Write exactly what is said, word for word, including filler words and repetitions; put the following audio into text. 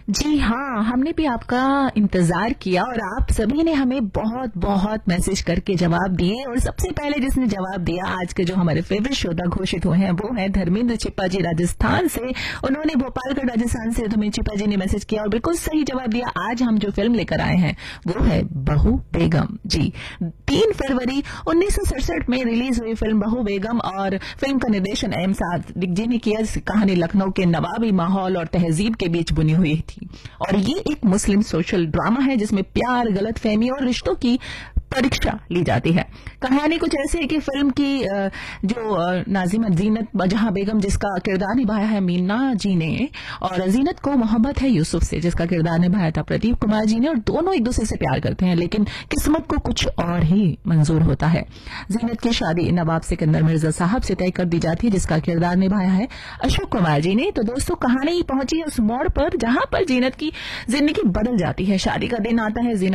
जी हाँ, हमने भी आपका इंतजार किया और आप सभी ने हमें बहुत बहुत मैसेज करके जवाब दिए। और सबसे पहले जिसने जवाब दिया आज के जो हमारे फेवरेट श्रोता घोषित हुए हैं वो है धर्मेंद्र चिप्पा जी राजस्थान से। उन्होंने भोपालगढ़ राजस्थान से धर्मेंद्र चिप्पा जी ने मैसेज किया और बिल्कुल सही जवाब दिया। आज हम जो फिल्म लेकर आए हैं वो है बहू बेगम। जी, तीन फरवरी उन्नीस सौ सड़सठ में रिलीज हुई फिल्म बहू बेगम और फिल्म का निर्देशन एम सादिक जी ने किया। कहानी लखनऊ के नवाबी माहौल और तहजीब के बीच बुनी हुई थी और ये एक मुस्लिम सोशल ड्रामा है जिसमें प्यार, गलतफहमी और रिश्तों की परीक्षा ली जाती है। कहानी कुछ ऐसे है कि फिल्म की जो नाजिमा जीनत जहां बेगम जिसका किरदार निभाया है मीना जी ने, और जीनत को मोहब्बत है यूसुफ से जिसका किरदार निभाया था प्रदीप कुमार जी ने, और दोनों एक दूसरे से प्यार करते हैं लेकिन किस्मत को कुछ और ही मंजूर होता है। जीनत की शादी नवाब सिकंदर मिर्जा साहब से तय कर दी जाती है जिसका किरदार निभाया है अशोक कुमार जी ने। तो दोस्तों, कहानी पहुंची उस मोड़ पर जहां पर जीनत की जिंदगी बदल जाती है। शादी का दिन आता है,